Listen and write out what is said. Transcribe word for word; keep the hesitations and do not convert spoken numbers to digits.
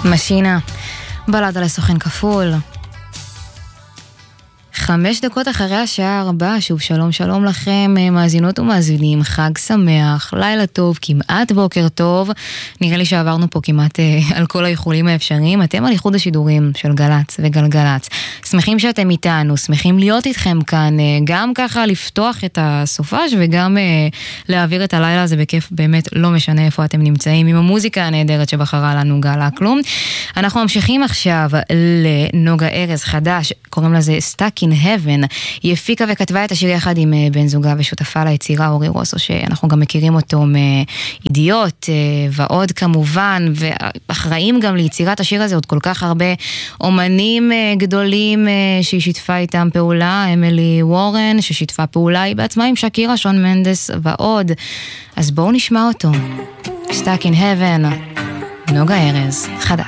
משינה, בלדה לסוכן כפול. חמש דקות אחרי השעה ארבע, שוב שלום שלום לכם, מאזינות ומאזינים, חג שמח, לילה טוב, כמעט בוקר טוב. נראה לי שעברנו פה כמעט אה, על כל האיחולים האפשריים. אתם על איחוד השידורים של גלץ וגלגלץ. שמחים שאתם איתנו, שמחים להיות איתכם כאן, אה, גם ככה לפתוח את הסופש וגם אה, להעביר את הלילה הזה בכיף, באמת לא משנה איפה אתם נמצאים, עם המוזיקה הנהדרת שבחרה לנו גלה כלום. אנחנו ממשיכים עכשיו לנוגה ארז חדש, קוראים לזה Stuck in Heaven. היא הפיקה וכתבה את השיר יחד עם בן זוגה ושותפה ליצירה אורי רוסו, שאנחנו גם מכירים אותו מידיעות ועוד כמובן, ואחראים גם ליצירת השיר הזה עוד כל כך הרבה אומנים גדולים שהיא שיתפה איתם פעולה, אמילי וורן ששיתפה פעולה היא בעצמה עם שקירה, שון מנדס ועוד. אז בואו נשמע אותו. Stuck in Heaven, נוגה ארז חדש.